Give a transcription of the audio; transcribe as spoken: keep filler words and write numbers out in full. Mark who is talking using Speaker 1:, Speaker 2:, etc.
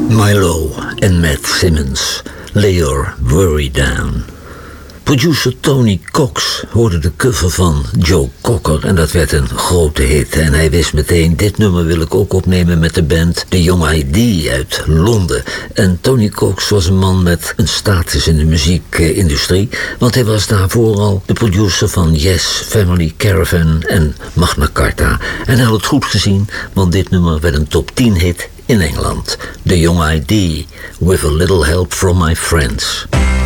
Speaker 1: Milo en Matt Simmons, Lay Your Worry Down. Producer Tony Cox hoorde de cover van Joe Cocker en dat werd een grote hit. En hij wist meteen, dit nummer wil ik ook opnemen met de band The Young I D uit Londen. En Tony Cox was een man met een status in de muziekindustrie, want hij was daarvoor al de producer van Yes, Family Caravan en Magna Carta. En hij had het goed gezien, want dit nummer werd een top tien hit in Engeland. The Young I D, With a Little Help from My Friends.